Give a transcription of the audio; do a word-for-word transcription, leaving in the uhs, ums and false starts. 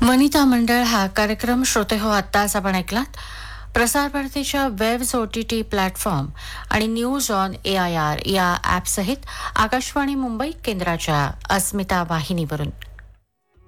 वनिता मंडळ हा कार्यक्रम श्रोते हो आत्ताच आपण ऐकलात. प्रसार भारतीच्या waves O T T platform आणि news on A I R या ॲपसहित आकाशवाणी मुंबई केंद्राच्या अस्मिता वाहिनीवरून